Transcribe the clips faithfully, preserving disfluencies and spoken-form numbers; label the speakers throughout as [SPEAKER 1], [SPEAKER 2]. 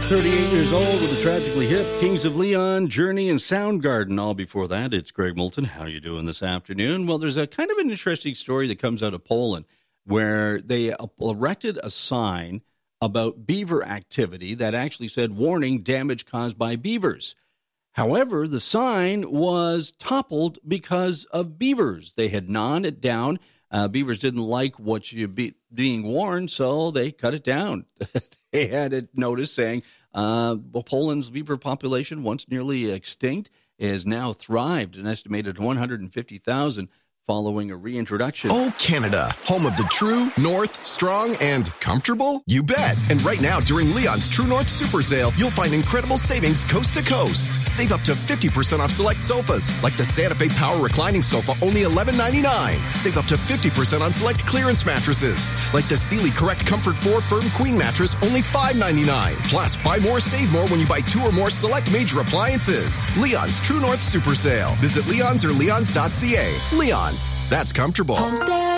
[SPEAKER 1] thirty-eight years old with a tragically hip. Kings of Leon, Journey, and Soundgarden. All before that, it's Greg Moulton. How you doing this afternoon? Well, there's a kind of an interesting story that comes out of Poland where they erected a sign about beaver activity that actually said, warning, damage caused by beavers. However, the sign was toppled because of beavers. They had gnawed it down. Uh, beavers didn't like what you be being warned, so they cut it down. They had a notice saying uh, Poland's beaver population, once nearly extinct, is now thrived, an estimated one hundred fifty thousand following a reintroduction.
[SPEAKER 2] Oh, Canada, home of the true, north, strong, and comfortable? You bet. And right now, during Leon's True North Super Sale, you'll find incredible savings coast to coast. Save up to fifty percent off select sofas, like the Santa Fe Power Reclining Sofa, only eleven ninety-nine. Save up to fifty percent on select clearance mattresses, like the Sealy Correct Comfort four Firm Queen Mattress, only five ninety-nine. Plus, buy more, save more when you buy two or more select major appliances. Leon's True North Super Sale. Visit Leon's or leons dot c a. Leon's. That's comfortable.
[SPEAKER 3] Homestead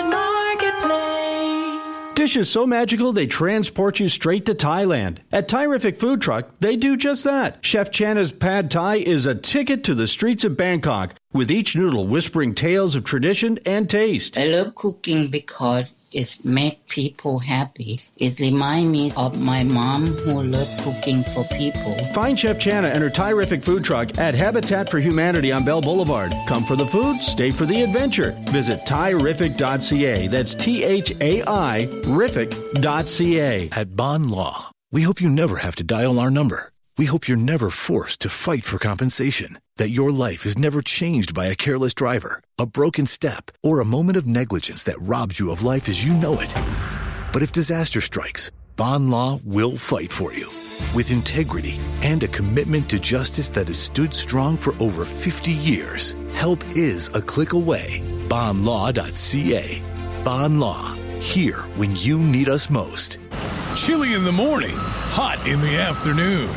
[SPEAKER 3] Marketplace.
[SPEAKER 4] Dishes so magical they transport you straight to Thailand. At Thai-rific Food Truck, they do just that. Chef Channa's Pad Thai is a ticket to the streets of Bangkok, with each noodle whispering tales of tradition and taste.
[SPEAKER 5] I love cooking because it makes people happy. It reminds me of my mom who loved cooking for people.
[SPEAKER 4] Find Chef Channa and her Thai-rific Food Truck at Habitat for Humanity on Bell Boulevard. Come for the food, stay for the adventure. Visit thai rific dot c a. That's T H A I, rific dot c a.
[SPEAKER 6] At Bond Law, we hope you never have to dial our number. We hope you're never forced to fight for compensation, that your life is never changed by a careless driver, a broken step, or a moment of negligence that robs you of life as you know it. But if disaster strikes, Bond Law will fight for you. With integrity and a commitment to justice that has stood strong for over fifty years, help is a click away. bond law dot c a. Bond Law, here when you need us most.
[SPEAKER 7] Chilly in the morning, hot in the afternoon.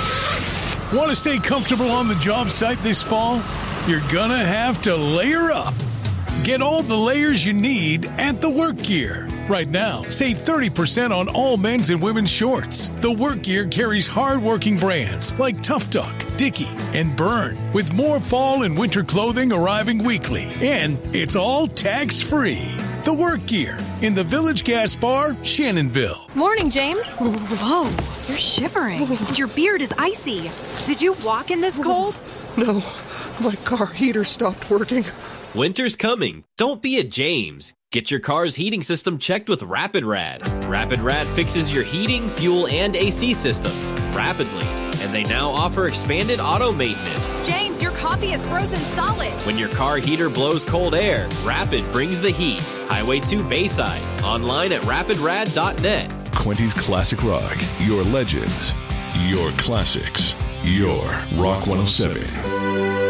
[SPEAKER 7] Want to stay comfortable on the job site this fall? You're gonna have to layer up. Get all the layers you need at The Work Gear. Right now, save thirty percent on all men's and women's shorts. The Work Gear carries hard-working brands like Tough Duck, Dickie, and Burn, with more fall and winter clothing arriving weekly. And it's all tax-free. The Work Gear in the Village Gas Bar, Shannonville.
[SPEAKER 8] Morning, James. Whoa, you're shivering. And your beard is icy.
[SPEAKER 9] Did you walk in this cold?
[SPEAKER 10] No, my car heater stopped working.
[SPEAKER 11] Winter's coming. Don't be a James. Get your car's heating system checked with Rapid Rad. Rapid Rad fixes your heating, fuel, and A C systems rapidly. And they now offer expanded auto maintenance.
[SPEAKER 9] James, your coffee is frozen solid.
[SPEAKER 11] When your car heater blows cold air, Rapid brings the heat. Highway two Bayside. Online at rapid rad dot net.
[SPEAKER 12] Quinty's Classic Rock. Your legends. Your classics. Your Rock one oh seven.